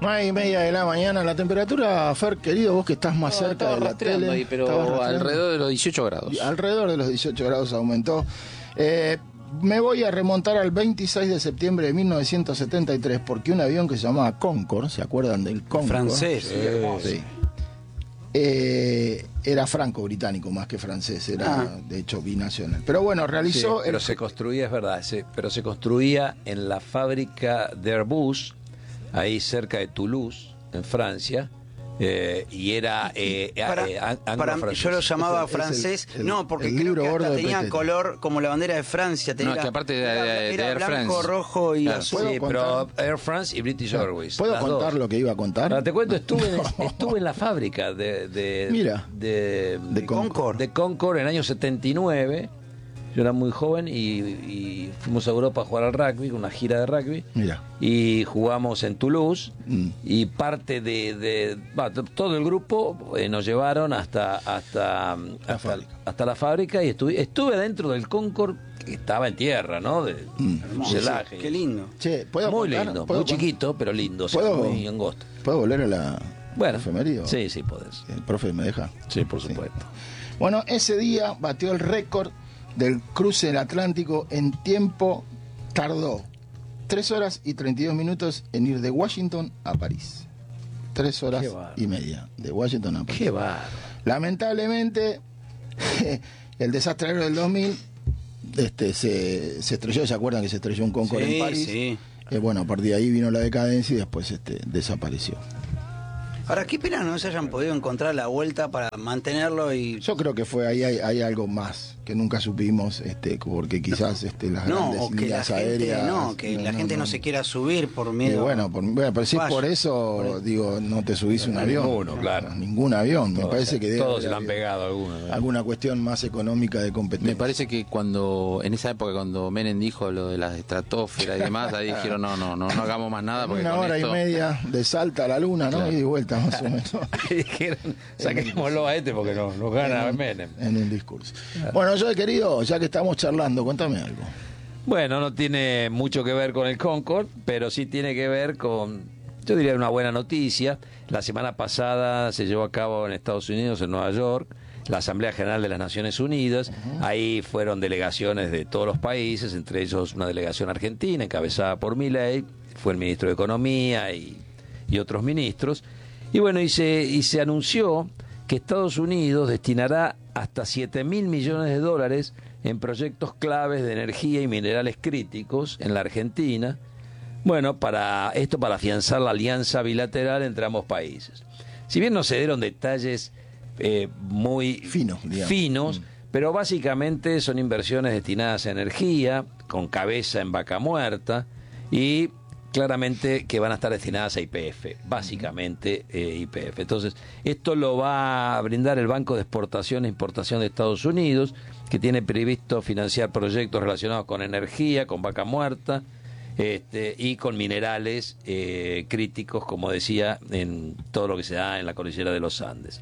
9:30 de la mañana, la temperatura, Fer, querido, vos que estás más cerca de la tele. Ahí, pero alrededor de los 18 grados. Alrededor de los 18 grados aumentó. Me voy a remontar al 26 de septiembre de 1973, porque un avión que se llamaba Concorde, ¿se acuerdan del Concorde? Francés. Sí. Era franco-británico más que francés, era de hecho binacional. Pero bueno, realizó... Sí, pero se construía, es verdad, pero se construía en la fábrica de Airbus, ahí cerca de Toulouse, en Francia, y era yo lo llamaba francés, no, porque el creo libro que gordo hasta de tenía Petete. color como la bandera de Francia. No, que aparte de era Air blanco, France. rojo y Claro, azul. sí, pero Air France y British Airways. ¿Puedo las contar dos. lo que iba a contar? Ahora te cuento, estuve en la fábrica Mira, de Concorde. de Concorde en el año 79. Yo era muy joven y fuimos a Europa a jugar al rugby, una gira de rugby. Mira. Y jugamos en Toulouse. Mm. Y parte todo el grupo nos llevaron hasta la fábrica y estuve dentro del Concorde, que estaba en tierra, ¿no? De fuselaje. Qué lindo. Che, ¿puedo Muy contar? lindo, ¿Puedo muy chiquito, pero lindo, o sea, ¿Puedo? muy angosto. ¿Puedo volver a la Bueno, efeméride? sí, podés. ¿El profe me deja? Sí, por supuesto. Bueno, ese día batió el récord del cruce del Atlántico en tiempo. Tardó 3 horas y 32 minutos en ir de Washington a París. 3 horas Qué bárbaro. y media de Washington a París. Qué bárbaro. Lamentablemente, el desastre aéreo del 2000 se estrelló. ¿Se acuerdan que se estrelló un Concorde en París? Sí. Bueno, a partir de ahí vino la decadencia y después desapareció. Ahora, qué pena no se hayan podido encontrar la vuelta para mantenerlo y... Yo creo que hay algo más que nunca supimos, porque quizás las No, grandes o que la líneas gente, aéreas... la gente no se quiera subir por miedo. Bueno, pero si es Vaya. por eso, digo, no te subís un avión. Ninguno, claro. Ningún avión. Me parece que debe todos haber se lo han pegado algunos. alguna cuestión más económica de competencia. Me parece que en esa época, cuando Menem dijo lo de las estratosferas y demás, ahí dijeron no hagamos más nada. Porque Una con hora esto... y media de Salta a la luna, ¿no? Claro. Y de vuelta más o menos. Y dijeron, saquémoslo a este porque nos gana Menem. En un discurso. Bueno, yo querido, ya que estamos charlando, cuéntame algo. Bueno, no tiene mucho que ver con el Concorde, pero sí tiene que ver con, yo diría, una buena noticia. La semana pasada se llevó a cabo en Estados Unidos, en Nueva York, la Asamblea General de las Naciones Unidas. Ahí fueron delegaciones de todos los países, entre ellos una delegación argentina encabezada por Milei, fue el ministro de Economía y otros ministros. Y bueno, y se anunció que Estados Unidos destinará hasta $7.000 millones en proyectos claves de energía y minerales críticos en la Argentina. Bueno, para afianzar la alianza bilateral entre ambos países. Si bien no se dieron detalles muy finos, pero básicamente son inversiones destinadas a energía, con cabeza en Vaca Muerta, y claramente que van a estar destinadas a YPF, básicamente YPF. Entonces, esto lo va a brindar el Banco de Exportación e Importación de Estados Unidos, que tiene previsto financiar proyectos relacionados con energía, con Vaca Muerta, y con minerales críticos, como decía, en todo lo que se da en la cordillera de los Andes.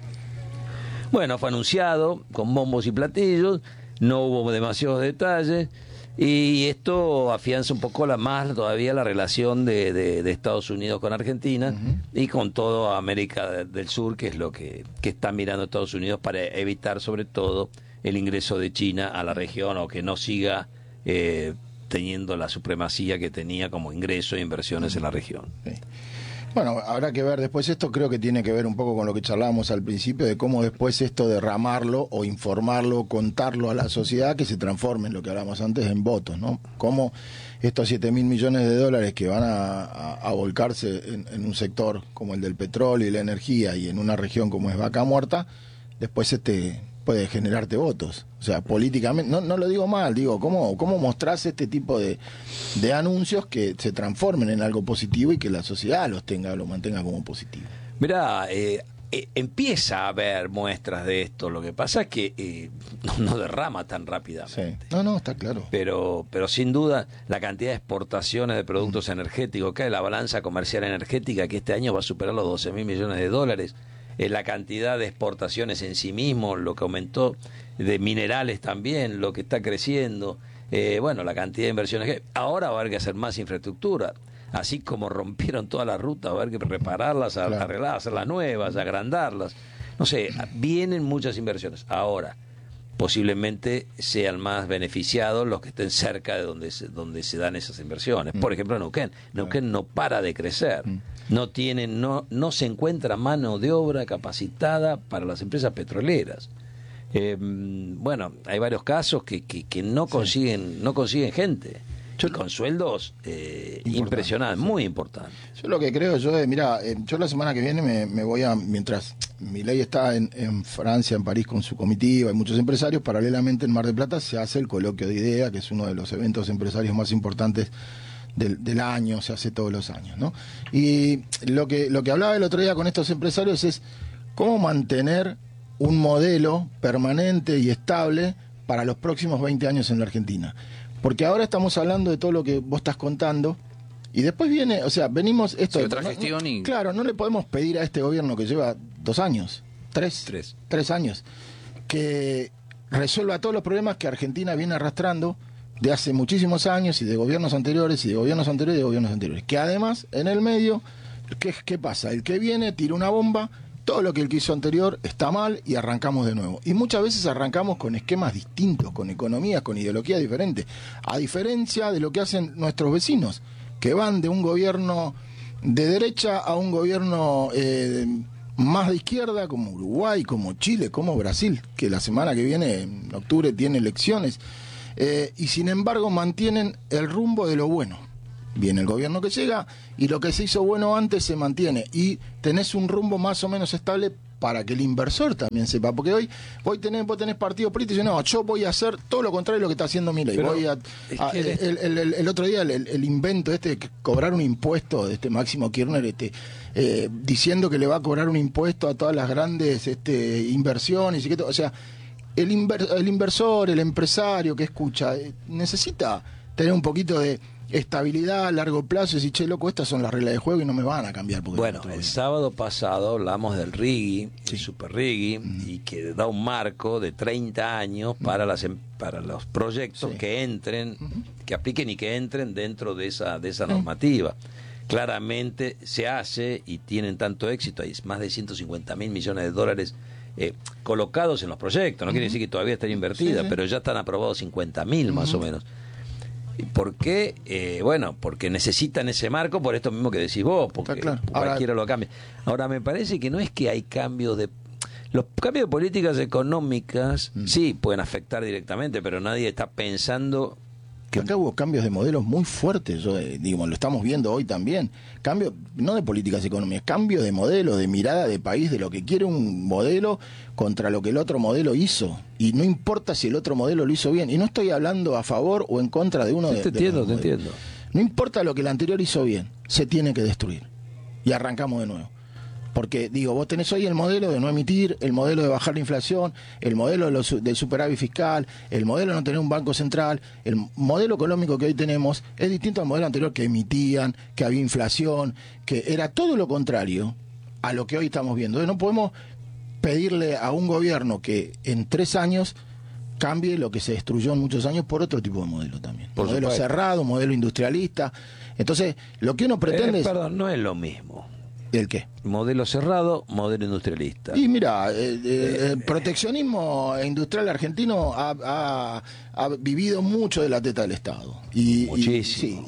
Bueno, fue anunciado con bombos y platillos, no hubo demasiados detalles, y esto afianza un poco más todavía la relación de Estados Unidos con Argentina y con toda América del Sur, que es lo que está mirando Estados Unidos para evitar sobre todo el ingreso de China a la región, o que no siga teniendo la supremacía que tenía como ingreso e inversiones en la región. Sí. Bueno, habrá que ver después. Esto creo que tiene que ver un poco con lo que charlábamos al principio, de cómo después esto derramarlo o informarlo, contarlo a la sociedad, que se transforme en lo que hablamos antes, en votos, ¿no? Cómo estos $7.000 millones que van a volcarse en un sector como el del petróleo y la energía, y en una región como es Vaca Muerta, después puede generarte votos. O sea, políticamente, no lo digo mal, digo, ¿cómo mostrás este tipo de anuncios que se transformen en algo positivo y que la sociedad lo mantenga como positivo? Mirá, empieza a haber muestras de esto, lo que pasa es que no derrama tan rápidamente. Sí. No, está claro. Pero sin duda la cantidad de exportaciones de productos energéticos, que hay la balanza comercial energética, que este año va a superar los $12.000 millones, la cantidad de exportaciones en sí mismo, lo que aumentó, de minerales también, lo que está creciendo, la cantidad de inversiones. Ahora va a haber que hacer más infraestructura. así como rompieron toda la ruta, a ver que repararlas, arreglarlas, hacerlas nuevas, agrandarlas. No sé, vienen muchas inversiones. Ahora, posiblemente sean más beneficiados los que estén cerca de donde se dan esas inversiones. Por ejemplo, Neuquén. Neuquén no para de crecer. No se encuentra mano de obra capacitada para las empresas petroleras. Bueno, hay varios casos que no consiguen gente. Y con sueldos impresionantes, muy importantes. Yo lo que creo, yo la semana que viene me voy mientras Milei está en Francia, en París con su comitiva, hay muchos empresarios, paralelamente en Mar del Plata se hace el coloquio de IDEA, que es uno de los eventos empresarios más importantes del año, se hace todos los años, ¿no? Y lo que hablaba el otro día con estos empresarios es cómo mantener un modelo permanente y estable para los próximos 20 años en la Argentina. Porque ahora estamos hablando de todo lo que vos estás contando y después viene, o sea, venimos esto sí, otra gestión y... Claro, no le podemos pedir a este gobierno que lleva 2 años, 3 años, que resuelva todos los problemas que Argentina viene arrastrando de hace muchísimos años y de gobiernos anteriores y de gobiernos anteriores y de gobiernos anteriores. Que además, en el medio, ¿qué pasa? El que viene tira una bomba, todo lo que el que hizo anterior está mal y arrancamos de nuevo. Y muchas veces arrancamos con esquemas distintos, con economías, con ideologías diferentes. A diferencia de lo que hacen nuestros vecinos, que van de un gobierno de derecha a un gobierno más de izquierda, como Uruguay, como Chile, como Brasil, que la semana que viene, en octubre, tiene elecciones. Y sin embargo mantienen el rumbo de lo bueno. Viene el gobierno que llega y lo que se hizo bueno antes se mantiene y tenés un rumbo más o menos estable para que el inversor también sepa, porque hoy vos tenés partidos políticos y dicen, no, yo voy a hacer todo lo contrario de lo que está haciendo Milei. El otro día el invento de cobrar un impuesto de Máximo Kirchner diciendo que le va a cobrar un impuesto a todas las grandes inversiones y que o sea, el inversor, el empresario que escucha necesita tener un poquito de estabilidad a largo plazo y decir, che, loco, estas son las reglas de juego y no me van a cambiar. Bueno, el sábado pasado hablamos del RIGI, el Super RIGI, y que da un marco de 30 años para los proyectos que entren, que apliquen y que entren dentro de esa normativa. Claramente se hace y tienen tanto éxito, hay más de 150.000 millones de dólares colocados en los proyectos, no quiere decir que todavía estén invertidas, pero ya están aprobados 50.000 más o menos. ¿Por qué? Bueno, porque necesitan ese marco por esto mismo que decís vos, porque cualquiera lo cambia. Ahora, me parece que no es que hay cambios de... Los cambios de políticas económicas sí pueden afectar directamente, pero nadie está pensando... Acá hubo cambios de modelos muy fuertes, lo estamos viendo hoy también. Cambio, no de políticas económicas, cambio de modelo, de mirada de país, de lo que quiere un modelo contra lo que el otro modelo hizo. Y no importa si el otro modelo lo hizo bien. Y no estoy hablando a favor o en contra de uno de los modelos. Te entiendo. No importa lo que el anterior hizo bien, se tiene que destruir. Y arrancamos de nuevo. Porque, vos tenés hoy el modelo de no emitir, el modelo de bajar la inflación, el modelo del superávit fiscal, el modelo de no tener un banco central, el modelo económico que hoy tenemos es distinto al modelo anterior que emitían, que había inflación, que era todo lo contrario a lo que hoy estamos viendo. Entonces no podemos pedirle a un gobierno que en 3 años cambie lo que se destruyó en muchos años por otro tipo de modelo también. Modelo cerrado, modelo industrialista. Entonces, lo que uno pretende es... Perdón, no es lo mismo. ¿El qué? Modelo cerrado, modelo industrialista. Y mira, el proteccionismo industrial argentino ha vivido mucho de la teta del Estado. Muchísimo.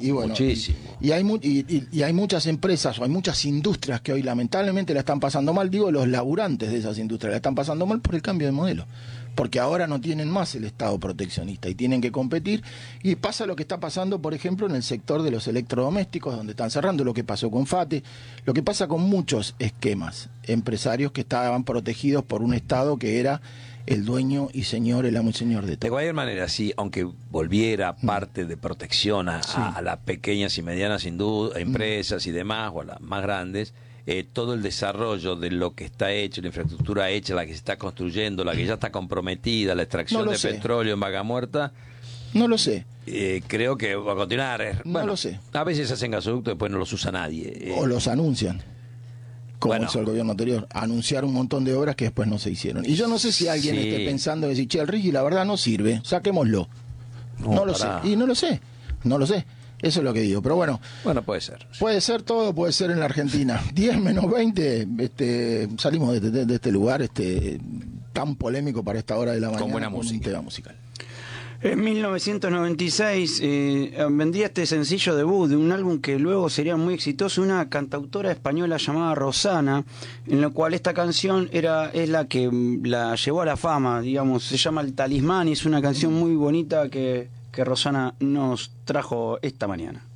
Y hay muchas empresas o hay muchas industrias que hoy lamentablemente la están pasando mal. Los laburantes de esas industrias la están pasando mal por el cambio de modelo. Porque ahora no tienen más el Estado proteccionista y tienen que competir. Y pasa lo que está pasando, por ejemplo, en el sector de los electrodomésticos, donde están cerrando, lo que pasó con FATE, lo que pasa con muchos esquemas empresarios que estaban protegidos por un Estado que era el dueño y señor, el amo y señor de todo. De cualquier manera, sí, aunque volviera parte de protección a las pequeñas y medianas empresas y demás, o a las más grandes, todo el desarrollo de lo que está hecho, la infraestructura hecha, la que se está construyendo, la que ya está comprometida, la extracción de petróleo en Vaca Muerta. No lo sé. Creo que va a continuar. No lo sé. A veces hacen gasoductos y después no los usa nadie. O los anuncian. Como hizo el gobierno anterior. Anunciar un montón de obras que después no se hicieron. Y yo no sé si alguien esté pensando en decir, che, el RIGI la verdad no sirve, saquémoslo. No lo sé. Y no lo sé. Eso es lo que digo. Pero bueno, puede ser. puede ser todo, puede ser en la Argentina. 10 menos 20, salimos de este lugar tan polémico para esta hora de la mañana. Con buena un música. tema musical. En 1996 vendría este sencillo debut de un álbum que luego sería muy exitoso, una cantautora española llamada Rosana, en la cual esta canción es la que la llevó a la fama, digamos, se llama El Talismán y es una canción muy bonita que Rosana nos trajo esta mañana.